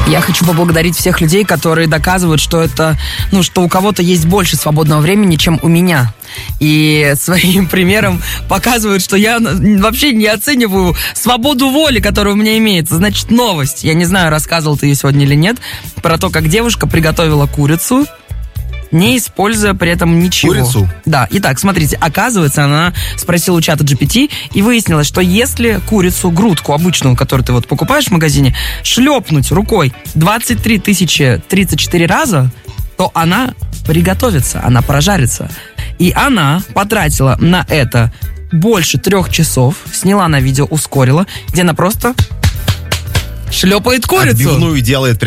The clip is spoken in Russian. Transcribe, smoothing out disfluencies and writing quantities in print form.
Я хочу поблагодарить всех людей, которые доказывают, что это, что у кого-то есть больше свободного времени, чем у меня. И своим примером показывают, что я вообще не оцениваю свободу воли, которая у меня имеется. Значит, новость. Я не знаю, рассказывал ты ее сегодня или нет, про то, как девушка приготовила курицу, не используя при этом ничего. Курицу? Да. Итак, смотрите, оказывается, она спросила у чата GPT, и выяснилось, что если курицу, грудку обычную, которую ты покупаешь в магазине, шлепнуть рукой 23 034 раза, то она приготовится, она прожарится. И она потратила на это больше 3 часов, сняла на видео, ускорила, где она просто шлепает курицу. Отбивную делает